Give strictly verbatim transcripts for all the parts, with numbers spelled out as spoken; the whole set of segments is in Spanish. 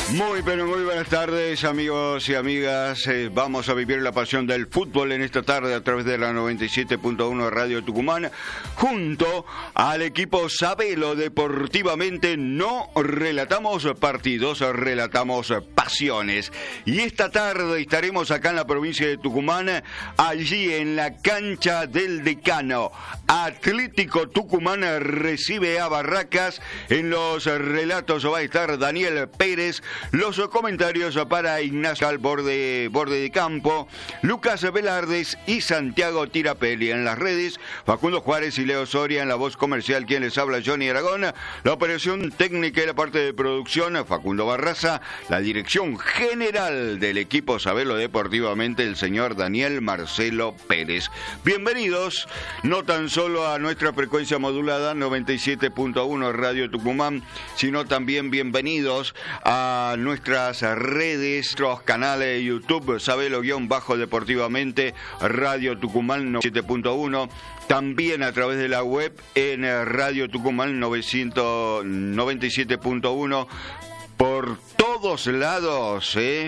Muy, pero muy buenas tardes, amigos y amigas. Eh, vamos a vivir la pasión del fútbol en esta tarde a través de la noventa y siete punto uno Radio Tucumán, junto al equipo Sabelo. Deportivamente no relatamos partidos, relatamos pasiones. Y esta tarde estaremos acá en la provincia de Tucumán, allí en la cancha del Decano. Atlético Tucumán recibe a Barracas. En los relatos va a estar Daniel Pérez. Los comentarios para Ignacio al borde, borde de campo, Lucas Velardes y Santiago Tirapelli. En las redes, Facundo Juárez y Leo Soria. En la voz comercial, quien les habla, Johnny Aragón. La operación técnica y la parte de producción, Facundo Barraza. La dirección general del equipo Sabelo Deportivamente, el señor Daniel Marcelo Pérez. Bienvenidos, no tan solo a nuestra frecuencia modulada noventa y siete punto uno Radio Tucumán, sino también bienvenidos a A nuestras redes, nuestros canales de YouTube, Sabelo-Deportivamente, Radio Tucumán noventa y siete punto uno, también a través de la web en Radio Tucumán noventa y siete punto uno. Por todos lados, ¿eh?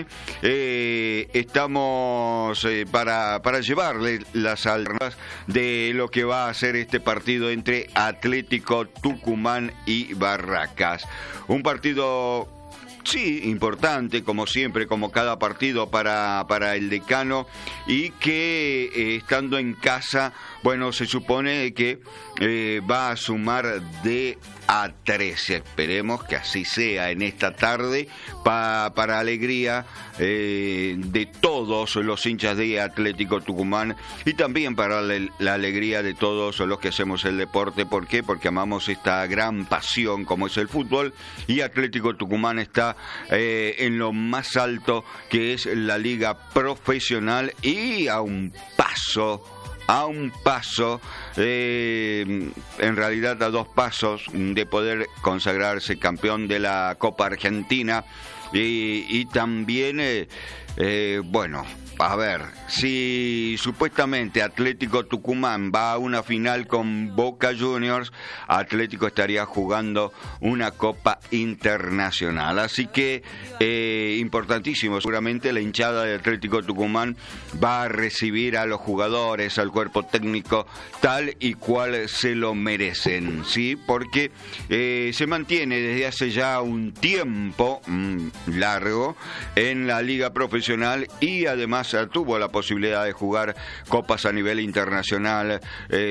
Eh, estamos eh, para, para llevarles las alternativas de lo que va a ser este partido entre Atlético Tucumán y Barracas. Un partido... Sí, importante, como siempre, como cada partido para, para el Decano, y que eh, estando en casa, bueno, se supone que eh, va a sumar de a tres. Esperemos que así sea en esta tarde, pa, para alegría eh, de todos los hinchas de Atlético Tucumán y también para la, la alegría de todos los que hacemos el deporte. ¿Por qué? Porque amamos esta gran pasión como es el fútbol, y Atlético Tucumán está eh, en lo más alto, que es la liga profesional, y a un paso a un paso, eh, en realidad a dos pasos de poder consagrarse campeón de la Copa Argentina, y, y también, eh, eh, bueno, a ver, si supuestamente Atlético Tucumán va a una final con Boca Juniors, Atlético estaría jugando una Copa Internacional. Así que, eh, importantísimo, seguramente la hinchada de Atlético Tucumán va a recibir a los jugadores, al cuerpo técnico, tal y cual se lo merecen, ¿sí? Porque eh, se mantiene desde hace ya un tiempo mmm, largo en la liga profesional, y además tuvo la posibilidad de jugar copas a nivel internacional,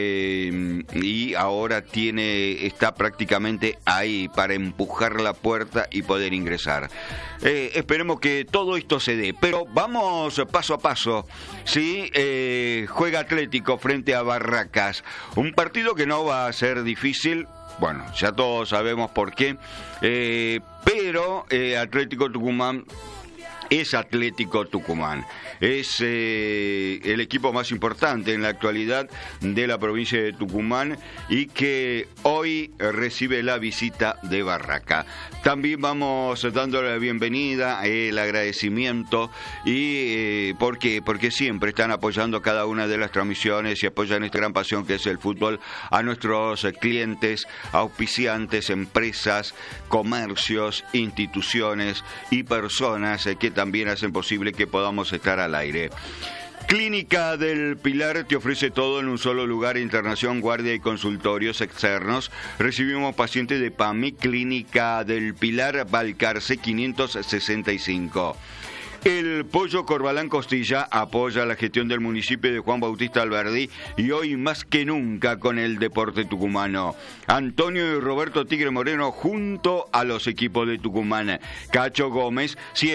eh, y ahora tiene está prácticamente ahí para empujar la puerta y poder ingresar. Eh, esperemos que todo esto se dé, pero vamos paso a paso. Sí, eh, juega Atlético frente a Barracas, un partido que no va a ser difícil. Bueno, ya todos sabemos por qué, eh, pero eh, Atlético Tucumán es Atlético Tucumán. Es eh, el equipo más importante en la actualidad de la provincia de Tucumán, y que hoy recibe la visita de Barraca. También vamos dándole la bienvenida, eh, el agradecimiento, y eh, ¿por qué? Porque siempre están apoyando cada una de las transmisiones y apoyan esta gran pasión que es el fútbol, a nuestros clientes, auspiciantes, empresas, comercios, instituciones y personas eh, que también hacen posible que podamos estar al aire. Clínica del Pilar te ofrece todo en un solo lugar: internación, guardia y consultorios externos. Recibimos pacientes de P A M I. Clínica del Pilar, Balcarce quinientos sesenta y cinco. El Pollo Corbalán Costilla apoya la gestión del municipio de Juan Bautista Alberdi, y hoy más que nunca con el deporte tucumano. Antonio y Roberto Tigre Moreno junto a los equipos de Tucumán. Cacho Gómez,